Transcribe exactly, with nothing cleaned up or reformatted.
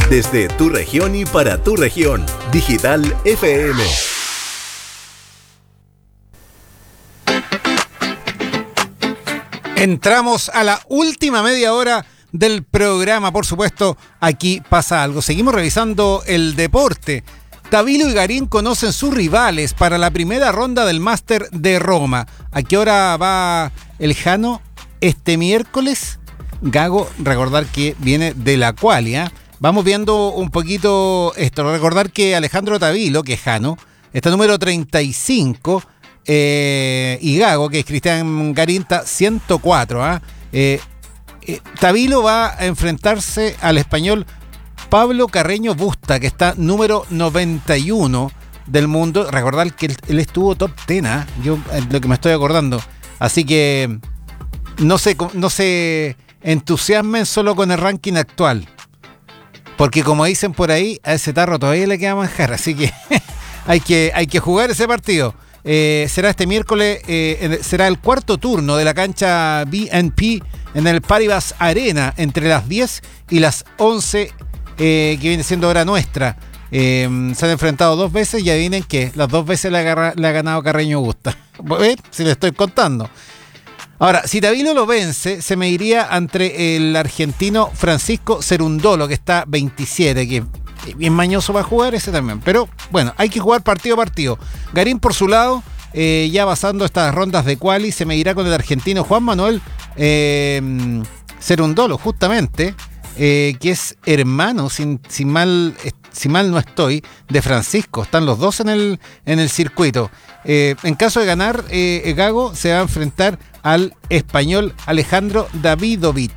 Desde tu región y para tu región. Digital F M. Entramos a la última media hora del programa, por supuesto, aquí pasa algo. Seguimos revisando el deporte. Tabilo y Garín conocen sus rivales para la primera ronda del Máster de Roma. ¿A qué hora va el Jano? Este miércoles. Gago, recordar que viene de la qualia. Vamos viendo un poquito esto. Recordar que Alejandro Tabilo, que es Jano, está número treinta y cinco. Eh, y Gago, que es Cristian Garín, está ciento cuatro. ¿eh? Eh, eh, Tabilo va a enfrentarse al español Pablo Carreño Busta, que está número noventa y uno del mundo. Recordar que él, él estuvo top diez, ¿eh? Yo eh, lo que me estoy acordando. Así que no se, no se entusiasmen solo con el ranking actual, porque como dicen por ahí, a ese tarro todavía le queda manjar. Así que hay que, hay que jugar ese partido. Eh, será este miércoles, eh, será el cuarto turno de la cancha B and P en el Paribas Arena entre las diez y las once, eh, que viene siendo hora nuestra. Eh, se han enfrentado dos veces y adivinen que las dos veces le ha, agarra, le ha ganado Carreño Busta. ¿Eh? Si le estoy contando. Ahora, si Tabilo lo vence, se me iría entre el argentino Francisco Cerundolo, que está veintisiete, que bien mañoso va a jugar ese también. Pero bueno, hay que jugar partido a partido. Garín por su lado, eh, ya basando estas rondas de quali, se me irá con el argentino Juan Manuel eh, Cerundolo, justamente, eh, que es hermano, sin, sin, mal, sin mal no estoy, de Francisco. Están los dos en el, en el circuito. Eh, en caso de ganar, eh, Gago se va a enfrentar al español Alejandro Davidovich.